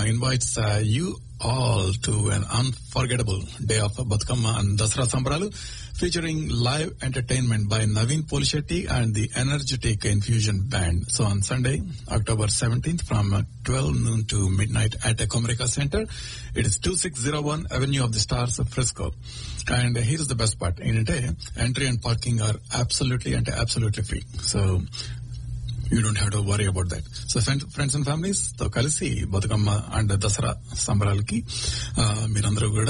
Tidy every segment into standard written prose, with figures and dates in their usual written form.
invites you all to an unforgettable day of Batukama and Dasara Sambralu, featuring live entertainment by Naveen Polishetty and the Energetic Infusion Band. So on Sunday, October 17th from 12 noon to midnight at the Comerica Center. It is 2601 Avenue of the Stars, Frisco. And here is the best part. Entry and parking are absolutely free. So you don't have to worry about that. So friends and families తో కలిసి Bathukamma and Dasara సంబరాలకి మీరందరూ కూడా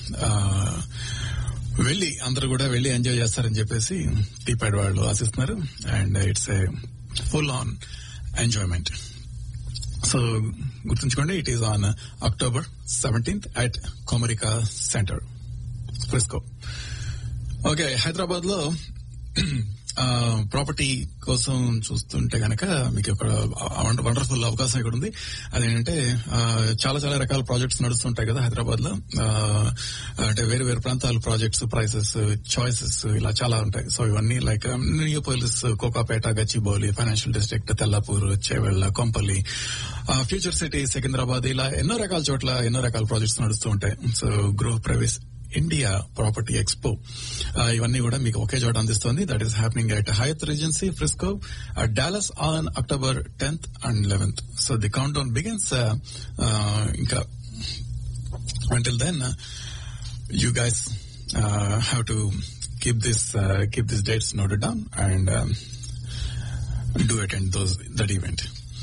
వెళ్ళి enjoy చేస్తారని చెప్పేసి టీపాడ్ వాళ్ళు ఆశిస్తున్నారు. And it's a full on enjoyment. So గుర్తుంచుకోండి, it is on October 17th at Comerica centre, Frisco. Okay, Hyderabad లో ప్రాపర్టీ కోసం చూస్తుంటే గనక మీకు ఒక వండర్ఫుల్ అవకాశం ఇక్కడ ఉంది. అదేంటంటే చాలా రకాల ప్రాజెక్ట్స్ నడుస్తుంటాయి కదా హైదరాబాద్ లో. అంటే వేరు వేరు ప్రాంతాల ప్రాజెక్ట్స్, ప్రైసెస్, చాయిసెస్ ఇలా చాలా ఉంటాయి. సో ఇవన్నీ like Neopolis, Kokapet, Gachibowli, financial district, Tellapur, Chevella, Kompally, future city, Secunderabad, ఇలా ఎన్నో రకాల చోట్ల ఎన్నో రకాల ప్రాజెక్ట్స్ నడుస్తూ ఉంటాయి. సో గృహ ప్రవేశ్ ఇండియా ప్రాపర్టీ ఎక్స్పో ఇవన్నీ కూడా మీకు ఒకే చోట అందిస్తోంది. That is happening at Hayath recency, Frisco, Dallas on October 10th and 11th. So the count down begins. ఇంకా until then you guys have to keep these dates noted down and do attend that event.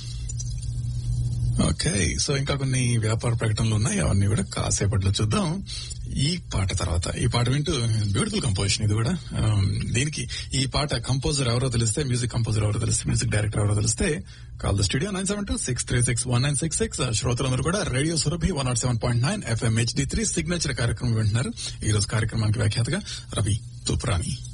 Okay, so ఇంకా కొన్ని వ్యాపార ప్రకటనలు ఉన్నాయి, అవన్నీ కూడా కాసేపట్లో చూద్దాం. ఈ పాట తర్వాత, ఈ పాట వింటూ, బ్యూటిఫుల్ కంపోజిషన్ ఇది కూడా. దీనికి ఈ పాట కంపోజర్ ఎవరో తెలిస్తే, మ్యూజిక్ కంపోజర్ ఎవరో తెలిస్తే, మ్యూజిక్ డైరెక్టర్ ఎవరో తెలిస్తే కాల్ ద స్టూడియో 972-636-1966. శ్రోతలందరూ కూడా radio Surabhi 107.9 FM HD3 signature కార్యక్రమం వింటున్నారు. ఈ రోజు కార్యక్రమానికి వ్యాఖ్యాతగా రవి తూప్రాని.